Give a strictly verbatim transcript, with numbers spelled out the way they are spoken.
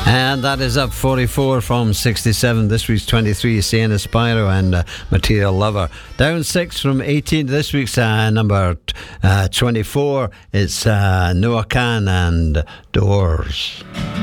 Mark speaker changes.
Speaker 1: And that is up forty-four from sixty-seven. This week's twenty-three, Sienna Spyro and uh, Material Lover. Down six from eighteen. This week's uh, number uh, twenty-four. It's uh, Noah Khan and Doors.